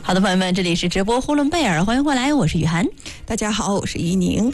好的，朋友们，这里是直播呼伦贝尔，欢迎回来，我是雨涵。 大家好，我是怡宁。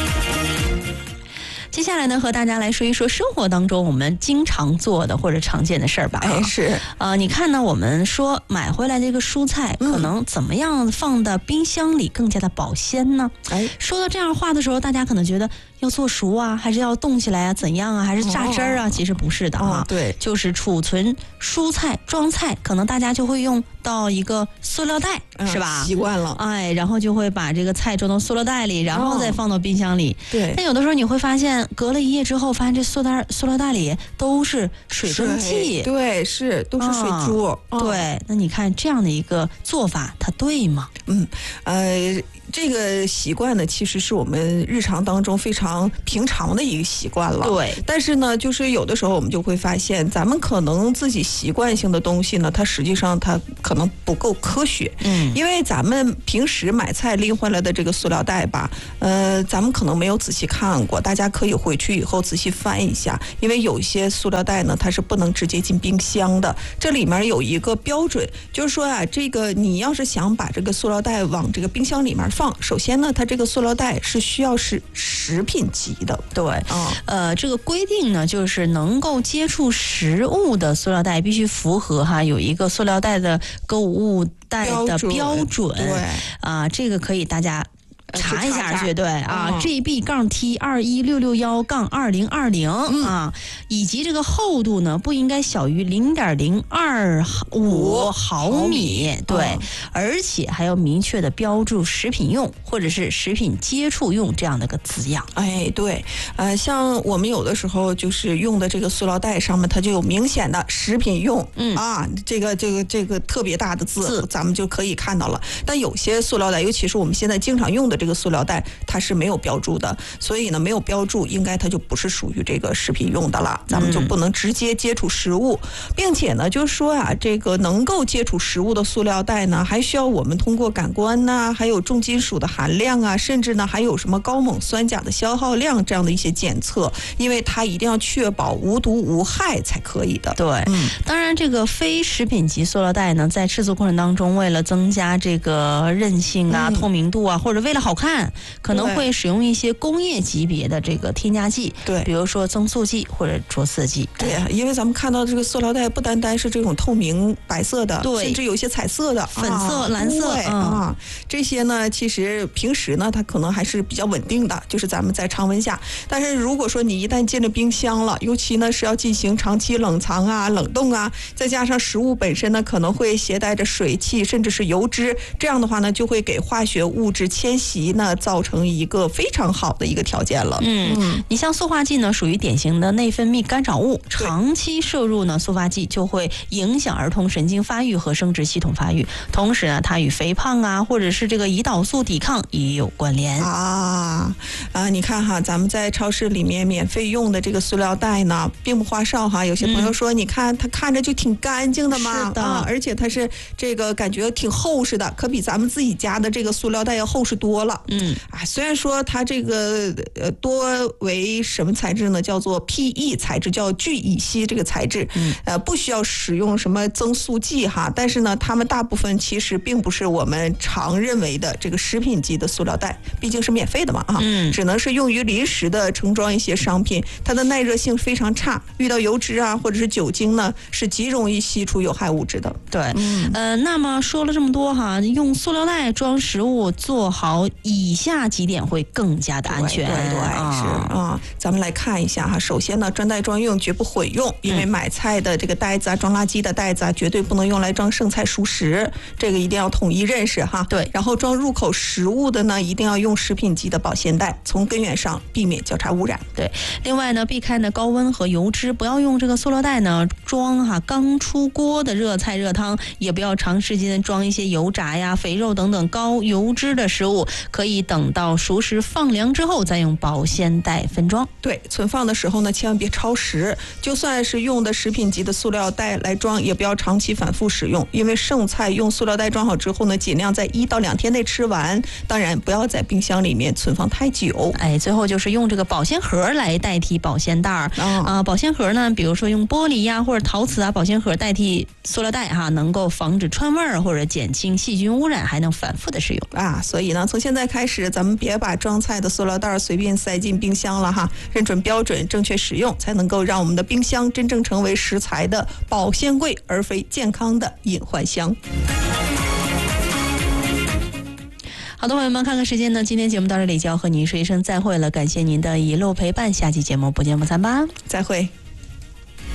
接下来呢，和大家来说一说生活当中我们经常做的或者常见的事儿吧。 是你看呢，我们说买回来这个蔬菜，可能怎么样放到冰箱里更加的保鲜呢？说到这样话的时候，大家可能觉得要做熟啊，还是要冻起来啊，怎样啊，还是榨汁儿啊？其实不是的哈， 对， 就是储存蔬菜装菜，可能大家就会用到一个塑料袋，是吧？ 习惯了， 然后就会把这个菜装到塑料袋里，然后再放到冰箱里。 对， 但有的时候你会发现，隔了一夜之后，发现这塑料袋里都是水蒸气， 对，都是水珠。 对，那你看这样的一个做法，它对吗？ 这个习惯呢，其实是我们日常当中非常平常的一个习惯了。 对， 但是呢，就是有的时候我们就会发现，咱们可能自己习惯性的东西呢，它实际上它可能不够科学。因为咱们平时买菜拎回来的这个塑料袋吧，咱们可能没有仔细看过，大家可以回去以后仔细翻一下，因为有一些塑料袋呢，它是不能直接进冰箱的。这里面有一个标准，就是说啊，这个你要是想把这个塑料袋往这个冰箱里面放，首先呢，它这个塑料袋是需要是食品级的。 对，这个规定呢，就是能够接触食物的塑料袋必须符合有一个塑料袋的购物袋的标准。 对， 这个可以大家查一下去，对GB-T21661-2020以及这个厚度呢不应该小于0.025毫米，对，而且还要明确的标注食品用或者是食品接触用这样的个字样。 对，像我们有的时候就是用的这个塑料袋上面它就有明显的食品用，这个特别大的字咱们就可以看到了。但有些塑料袋，尤其是我们现在经常用的这个塑料袋，它是没有标注的，所以呢没有标注，应该它就不是属于这个食品用的了，咱们就不能直接接触食物。并且呢，就是说这个能够接触食物的塑料袋呢，还需要我们通过感官呐，还有重金属的含量啊，甚至呢还有什么高锰酸钾的消耗量这样的一些检测，因为它一定要确保无毒无害才可以的。 对，当然这个非食品级塑料袋呢，在制作过程当中，为了增加这个韧性啊、透明度啊，或者为了好看，可能会使用一些工业级别的这个添加剂， 对， 比如说增速剂或者着色剂。 对，因为咱们看到这个塑料袋不单单是这种透明白色的， 对， 甚至有些彩色的、 粉色、蓝色这些呢，其实平时呢，它可能还是比较稳定的，就是咱们在常温下。但是如果说你一旦进了冰箱了，尤其呢是要进行长期冷藏啊、冷冻啊，再加上食物本身呢可能会携带着水汽甚至是油脂，这样的话呢就会给化学物质迁徙呢造成一个非常好的一个条件了。 你像塑化剂呢，属于典型的内分泌干扰物，长期摄入呢塑化剂就会影响儿童神经发育和生殖系统发育，同时呢它与肥胖啊或者是这个胰岛素抵抗也有关联你看咱们在超市里面免费用的这个塑料袋呢，并不花哨有些朋友说，你看它看着就挺干净的嘛， 是的， 而且它是这个感觉挺厚实的，可比咱们自己家的这个塑料袋要厚实多了。虽然说它这个多为什么材质呢？叫做 PE 材质，叫聚乙烯这个材质，不需要使用什么增速剂但是呢，它们大部分其实并不是我们常认为的这个食品级的塑料袋，毕竟是免费的嘛只能是用于临时的盛装一些商品，它的耐热性非常差，遇到油脂或者是酒精呢，是极容易吸出有害物质的。 对，那么说了这么多用塑料袋装食物做好以下几点会更加的安全。 对，咱们来看一下首先呢，专袋专用，绝不混用，因为买菜的这个袋子装垃圾的袋子绝对不能用来装剩菜熟食，这个一定要统一认识对， 然后装入口食物的呢，一定要用食品级的保鲜袋，从根源上避免交叉污染。 对，另外呢，避开呢高温和油脂，不要用这个塑料袋呢装刚出锅的热菜热汤，也不要长时间装一些油炸呀、肥肉等等高油脂的食物， 可以等到熟食放凉之后再用保鲜袋分装。 对，存放的时候呢，千万别超时，就算是用的食品级的塑料袋来装，也不要长期反复使用，因为剩菜用塑料袋装好之后呢，尽量在1到2天内吃完，当然不要在冰箱里面存放太久。 最后就是用这个保鲜盒来代替保鲜袋保鲜盒呢，比如说用玻璃呀或者陶瓷保鲜盒代替塑料袋能够防止串味儿或者减轻细菌污染，还能反复的使用所以呢，从现在开始，咱们别把装菜的塑料袋随便塞进冰箱了认准标准，正确使用，才能够让我们的冰箱真正成为食材的保鲜柜，而非健康的隐患箱。 好的，朋友们，看看时间呢，今天节目到这里就要和您说一声再会了，感谢您的一路陪伴，下期节目不见不散吧， 再会。